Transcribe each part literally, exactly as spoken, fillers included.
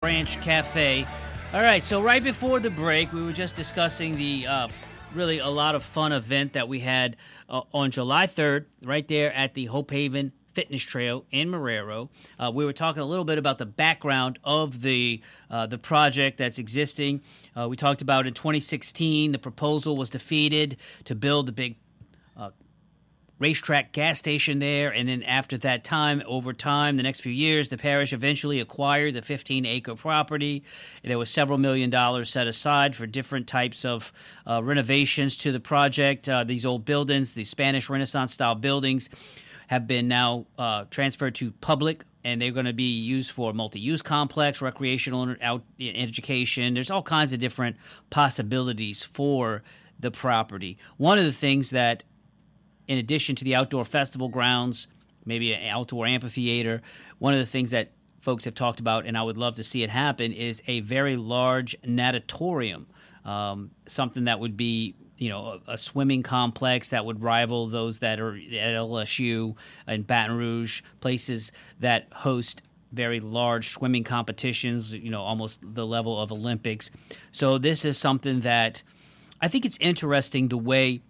Branch Cafe. All right, so right before the break, we were just discussing the uh, really a lot of fun event that we had uh, on July third, right there at the Hope Haven Fitness Trail in Marrero. Uh, we were talking a little bit about the background of the uh, the project that's existing. Uh, we talked about in twenty sixteen, the proposal was defeated to build the big uh, racetrack gas station there, and then after that time, over time, the next few years, the parish eventually acquired the fifteen-acre property. There was several million dollars set aside for different types of uh, renovations to the project. Uh, these old buildings, these Spanish Renaissance-style buildings, have been now uh, transferred to public, and they're going to be used for multi-use complex, recreational and out education. There's all kinds of different possibilities for the property. One of the things that, in addition to the outdoor festival grounds, maybe an outdoor amphitheater, one of the things that folks have talked about, and I would love to see it happen, is a very large natatorium, um, something that would be, you know, a, a swimming complex that would rival those that are at L S U and Baton Rouge, places that host very large swimming competitions, you know, almost the level of Olympics. So this is something that I think it's interesting the way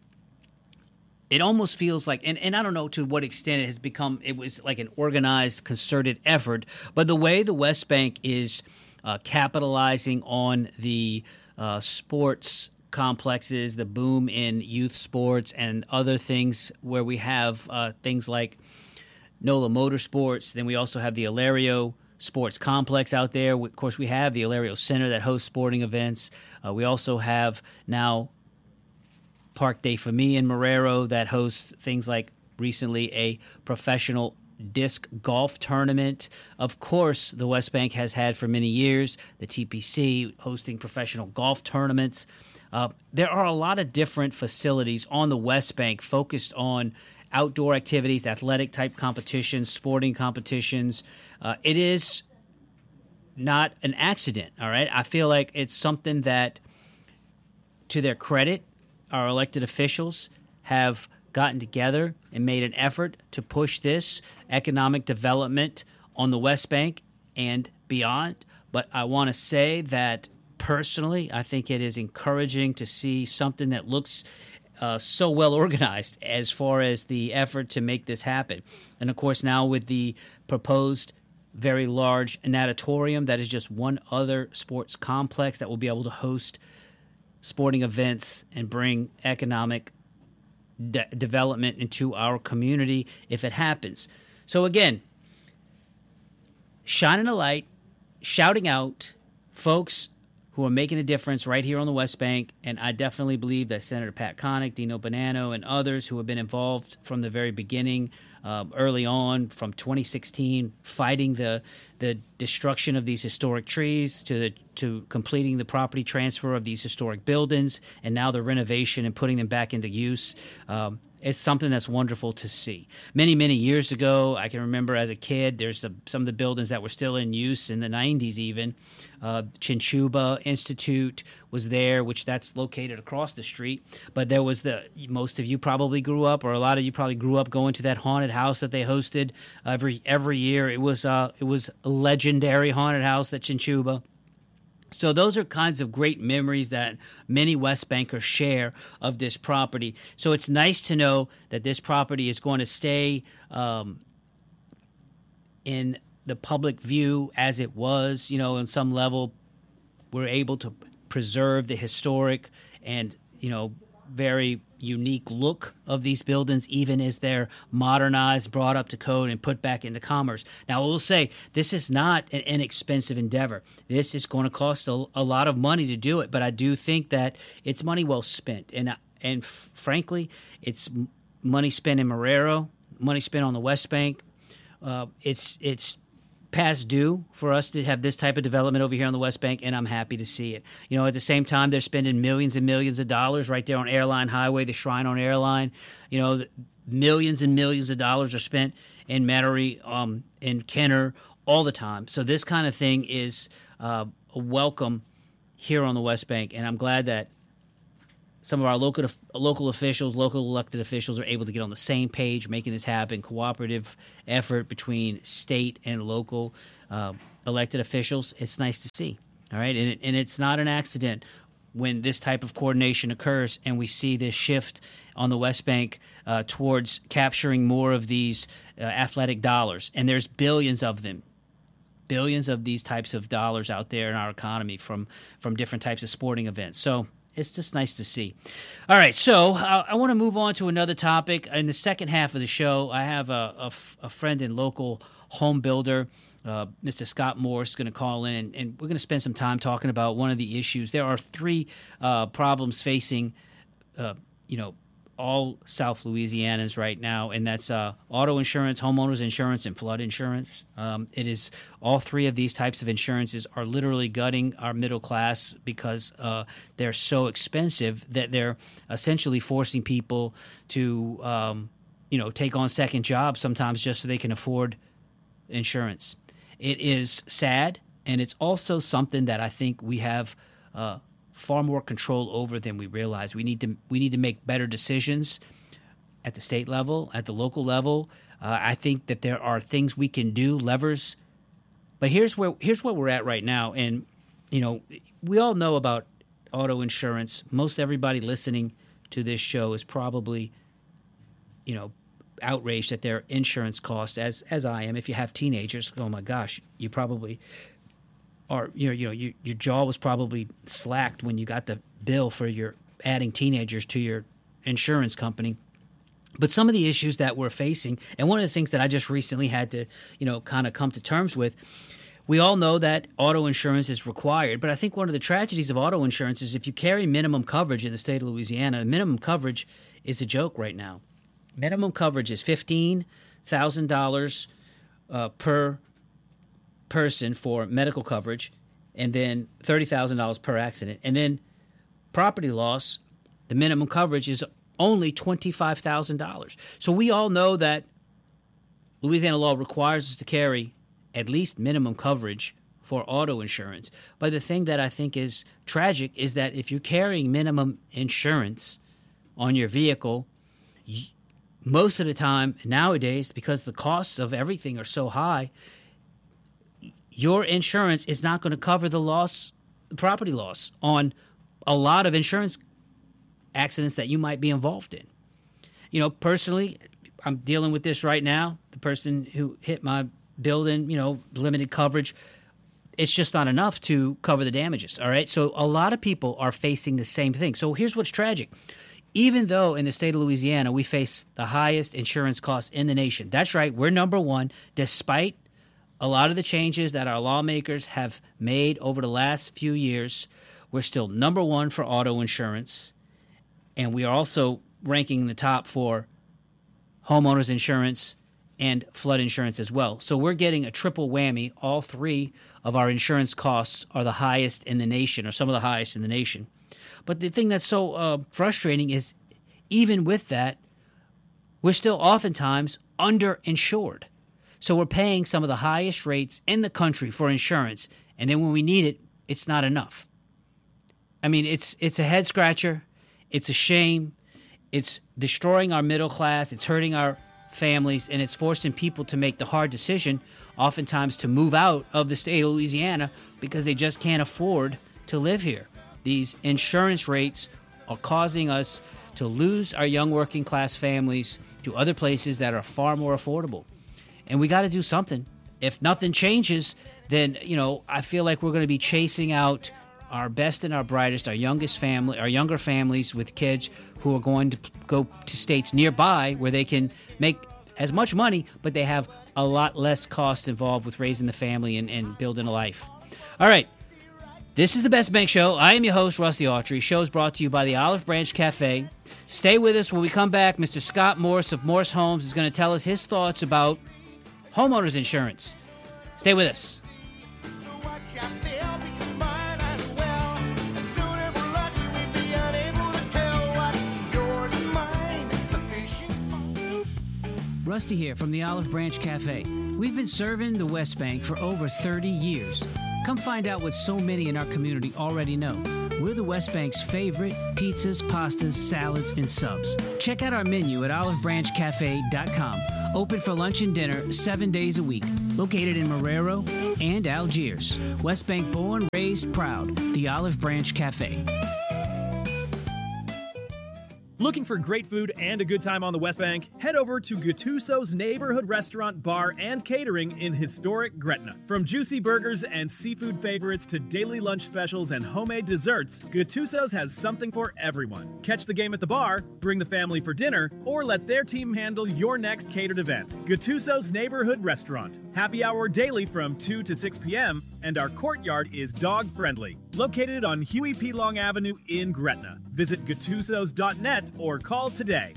it almost feels like, and, and I don't know to what extent it has become, it was like an organized, concerted effort, but the way the West Bank is uh, capitalizing on the uh, sports complexes, the boom in youth sports and other things where we have uh, things like NOLA Motorsports, then we also have the Alario Sports Complex out there. Of course, we have the Alario Center that hosts sporting events. Uh, we also have now Parc des Familles in Marrero that hosts things like recently a professional disc golf tournament. Of course, the West Bank has had for many years the T P C hosting professional golf tournaments. Uh, there are a lot of different facilities on the West Bank focused on outdoor activities, athletic type competitions, sporting competitions. Uh, it is not an accident, all right? I feel like it's something that, to their credit, our elected officials have gotten together and made an effort to push this economic development on the West Bank and beyond. But I want to say that personally, I think it is encouraging to see something that looks uh, so well organized as far as the effort to make this happen. And of course, now with the proposed very large natatorium, that is just one other sports complex that will be able to host sporting events and bring economic de- development into our community if it happens. So again, shining a light, shouting out folks who are making a difference right here on the West Bank, and I definitely believe that Senator Pat Connick, Dino Bonanno, and others who have been involved from the very beginning, um, early on, from twenty sixteen, fighting the the destruction of these historic trees to the, to completing the property transfer of these historic buildings, and now the renovation and putting them back into use. Um, It's something that's wonderful to see. Many, many years ago, I can remember as a kid, there's a, some of the buildings that were still in use in the nineties even. Uh, Chinchuba Institute was there, which that's located across the street. But there was the, most of you probably grew up, or a lot of you probably grew up going to that haunted house that they hosted every every year. It was, uh, it was a legendary haunted house at Chinchuba. So those are kinds of great memories that many West Bankers share of this property. So it's nice to know that this property is going to stay um, in the public view as it was. You know, on some level, we're able to preserve the historic and, you know, very unique look of these buildings, even as they're modernized, brought up to code, and put back into commerce. Now, I will say, this is not an inexpensive endeavor. This is going to cost a, a lot of money to do it, but I do think that it's money well spent. And, and f- frankly, it's money spent in Marrero, money spent on the West Bank. Uh, it's it's past due for us to have this type of development over here on the West Bank, and I'm happy to see it. You know, at the same time, they're spending millions and millions of dollars right there on Airline Highway, the Shrine on Airline. You know, millions and millions of dollars are spent in Metairie, um, in Kenner all the time. So this kind of thing is uh, a welcome here on the West Bank, and I'm glad that some of our local local officials, local elected officials are able to get on the same page, making this happen. Cooperative effort between state and local uh, elected officials, it's nice to see. All right, and, it, and it's not an accident when this type of coordination occurs and we see this shift on the West Bank uh, towards capturing more of these uh, athletic dollars. And there's billions of them, billions of these types of dollars out there in our economy from, from different types of sporting events. So it's just nice to see. All right, so uh, I want to move on to another topic. In the second half of the show, I have a, a, f- a friend and local home builder, Uh, Mister Scott Morse, is going to call in, and, and we're going to spend some time talking about one of the issues. There are three uh, problems facing, uh, you know, all South Louisianans right now, and that's uh, auto insurance, homeowners insurance, and flood insurance. Um, it is all three of these types of insurances are literally gutting our middle class because uh, they're so expensive that they're essentially forcing people to, um, you know, take on second jobs sometimes just so they can afford insurance. It is sad, and it's also something that I think we have uh, far more control over than we realize. We need to we need to make better decisions at the state level, at the local level. Uh, I think that there are things we can do, levers. But here's where here's where we're at right now, and you know we all know about auto insurance. Most everybody listening to this show is probably, you know, outraged at their insurance costs, as as I am. If you have teenagers, oh my gosh, you probably are. You know, you know, you, your jaw was probably slacked when you got the bill for your adding teenagers to your insurance company. But some of the issues that we're facing, and one of the things that I just recently had to, you know, kind of come to terms with. We all know that auto insurance is required, but I think one of the tragedies of auto insurance is if you carry minimum coverage in the state of Louisiana, minimum coverage is a joke right now. Minimum coverage is fifteen thousand dollars uh, per person for medical coverage, and then thirty thousand dollars per accident. And then property loss, the minimum coverage is only twenty-five thousand dollars. So we all know that Louisiana law requires us to carry at least minimum coverage for auto insurance. But the thing that I think is tragic is that if you're carrying minimum insurance on your vehicle, you, most of the time nowadays, because the costs of everything are so high, your insurance is not going to cover the loss, the property loss on a lot of insurance accidents that you might be involved in. You know, personally, I'm dealing with this right now. The person who hit my building, you know, limited coverage, it's just not enough to cover the damages, all right? So a lot of people are facing the same thing. So here's what's tragic. Even though in the state of Louisiana we face the highest insurance costs in the nation, that's right, we're number one, despite a lot of the changes that our lawmakers have made over the last few years, we're still number one for auto insurance, and we are also ranking in the top for homeowners insurance and flood insurance as well. So we're getting a triple whammy. All three of our insurance costs are the highest in the nation, or some of the highest in the nation. But the thing that's so uh, frustrating is even with that, we're still oftentimes underinsured. So we're paying some of the highest rates in the country for insurance, and then when we need it, it's not enough. I mean, it's it's a head scratcher. It's a shame. It's destroying our middle class. It's hurting our families, and it's forcing people to make the hard decision, oftentimes to move out of the state of Louisiana because they just can't afford to live here. These insurance rates are causing us to lose our young working class families to other places that are far more affordable. And we got to do something. If nothing changes, then, you know, I feel like we're going to be chasing out our best and our brightest, our youngest family, our younger families with kids who are going to go to states nearby where they can make as much money, but they have a lot less cost involved with raising the family and, and building a life. All right. This is the Best Bank Show. I am your host, Rusty Autry. Show is brought to you by the Olive Branch Cafe. Stay with us. When we come back, Mister Scott Morse of Morse Homes is going to tell us his thoughts about homeowners insurance. Stay with us. Rusty here from the Olive Branch Cafe. We've been serving the West Bank for over thirty years. Come find out what so many in our community already know. We're the West Bank's favorite pizzas, pastas, salads, and subs. Check out our menu at olive branch cafe dot com. Open for lunch and dinner seven days a week. Located in Marrero and Algiers. West Bank born, raised, proud. The Olive Branch Cafe. Looking for great food and a good time on the West Bank? Head over to Gattuso's Neighborhood Restaurant, Bar, and Catering in historic Gretna. From juicy burgers and seafood favorites to daily lunch specials and homemade desserts, Gattuso's has something for everyone. Catch the game at the bar, bring the family for dinner, or let their team handle your next catered event. Gattuso's Neighborhood Restaurant. Happy hour daily from two to six p.m., and our courtyard is dog-friendly. Located on Huey P. Long Avenue in Gretna. Visit Gattusos dot net or call today.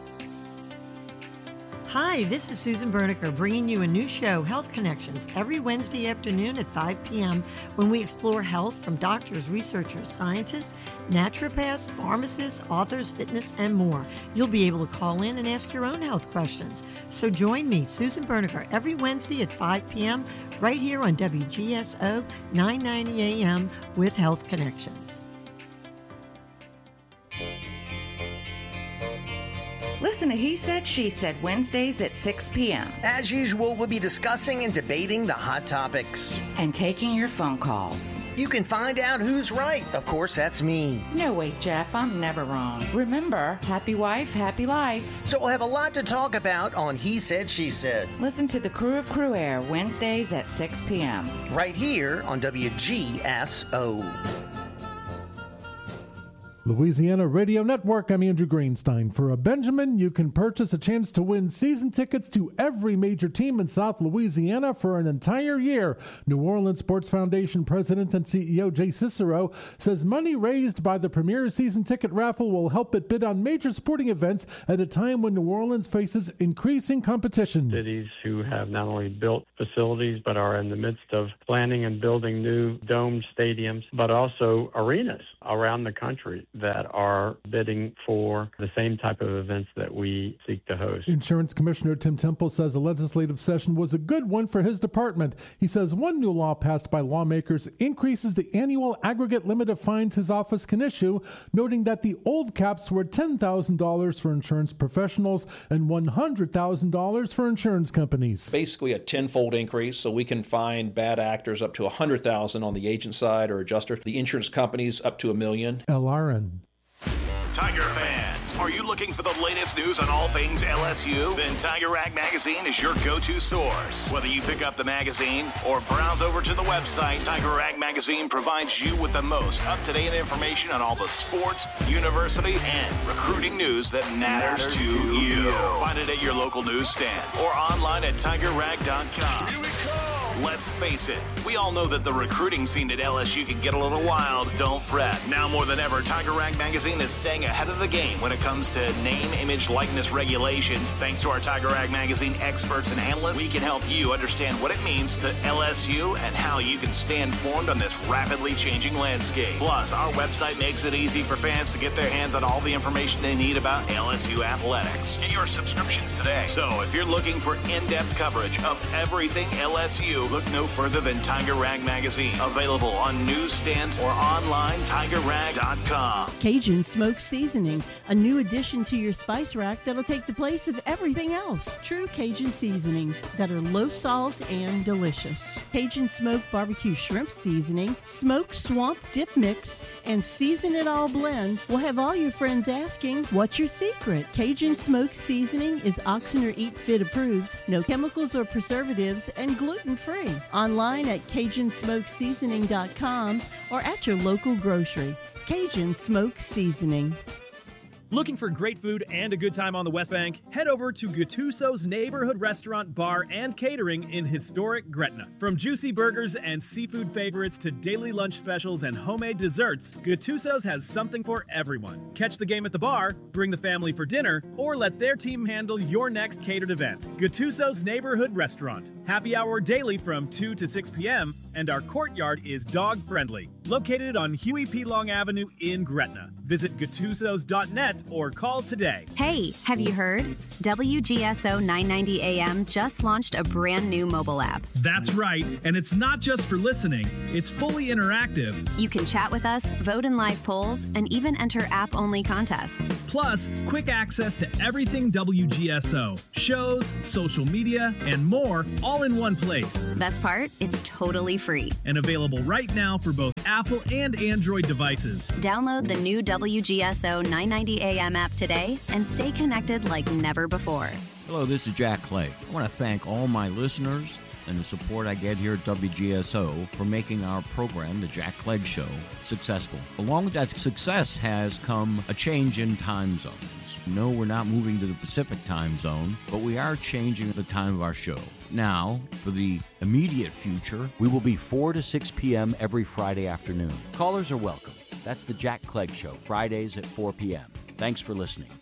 Hi, this is Susan Berniker bringing you a new show, Health Connections, every Wednesday afternoon at five p.m. when we explore health from doctors, researchers, scientists, naturopaths, pharmacists, authors, fitness, and more. You'll be able to call in and ask your own health questions. So join me, Susan Berniker, every Wednesday at five p.m. right here on W G S O nine ninety A M with Health Connections. Listen to He Said, She Said, Wednesdays at six p.m. As usual, we'll be discussing and debating the hot topics. And taking your phone calls. You can find out who's right. Of course, that's me. No, wait, Jeff, I'm never wrong. Remember, happy wife, happy life. So we'll have a lot to talk about on He Said, She Said. Listen to the Crew of Crew Air, Wednesdays at six p.m. Right here on W G S O. Louisiana Radio Network, I'm Andrew Greenstein. For a Benjamin, you can purchase a chance to win season tickets to every major team in South Louisiana for an entire year. New Orleans Sports Foundation President and C E O Jay Cicero says money raised by the premier season ticket raffle will help it bid on major sporting events at a time when New Orleans faces increasing competition. Cities who have not only built facilities but are in the midst of planning and building new domed stadiums, but also arenas around the country that are bidding for the same type of events that we seek to host. Insurance Commissioner Tim Temple says the legislative session was a good one for his department. He says one new law passed by lawmakers increases the annual aggregate limit of fines his office can issue, noting that the old caps were ten thousand dollars for insurance professionals and one hundred thousand dollars for insurance companies. Basically a tenfold increase, so we can fine bad actors up to one hundred thousand dollars on the agent side or adjuster. The insurance companies up to a million. L R N. Tiger fans, are you looking for the latest news on all things L S U? Then Tiger Rag Magazine is your go-to source. Whether you pick up the magazine or browse over to the website, Tiger Rag Magazine provides you with the most up-to-date information on all the sports, university, and recruiting news that matters, matters to you. you. Find it at your local newsstand or online at tiger rag dot com. Here we go. Let's face it, we all know that the recruiting scene at L S U can get a little wild. Don't fret. Now more than ever, Tiger Rag Magazine is staying ahead of the game when it comes to name, image, likeness regulations. Thanks to our Tiger Rag Magazine experts and analysts, we can help you understand what it means to L S U and how you can stay informed on this rapidly changing landscape. Plus, our website makes it easy for fans to get their hands on all the information they need about L S U athletics. Get your subscriptions today. So if you're looking for in-depth coverage of everything L S U, look no further than Tiger Rag Magazine. Available on newsstands or online, tiger rag dot com. Cajun Smoke Seasoning, a new addition to your spice rack that'll take the place of everything else. True Cajun seasonings that are low salt and delicious. Cajun Smoke Barbecue Shrimp Seasoning, Smoke Swamp Dip Mix, and Season It All Blend will have all your friends asking, what's your secret? Cajun Smoke Seasoning is Oxener Eat Fit approved, no chemicals or preservatives, and gluten-free. Online at cajun smoke seasoning dot com or at your local grocery. Cajun Smoke Seasoning. Looking for great food and a good time on the West Bank? Head over to Gattuso's Neighborhood Restaurant, Bar, and Catering in historic Gretna. From juicy burgers and seafood favorites to daily lunch specials and homemade desserts, Gattuso's has something for everyone. Catch the game at the bar, bring the family for dinner, or let their team handle your next catered event. Gattuso's Neighborhood Restaurant. Happy hour daily from two to six p.m., and our courtyard is dog-friendly. Located on Huey P. Long Avenue in Gretna. Visit Gattusos dot net text or call today. Hey, have you heard? W G S O nine ninety A M just launched a brand new mobile app. That's right, and it's not just for listening, it's fully interactive. You can chat with us, vote in live polls, and even enter app-only contests. Plus, quick access to everything W G S O, shows, social media, and more, all in one place. Best part? It's totally free. And available right now for both Apple and Android devices. Download the new W G S O nine ninety A M app today and stay connected like never before. Hello, this is Jack Clegg. I want to thank all my listeners and the support I get here at W G S O for making our program, The Jack Clegg Show, successful. Along with that success has come a change in time zones. No, we're not moving to the Pacific time zone, but we are changing the time of our show. Now, for the immediate future, we will be four to six p.m. every Friday afternoon. Callers are welcome. That's The Jack Clegg Show, Fridays at four p.m. Thanks for listening.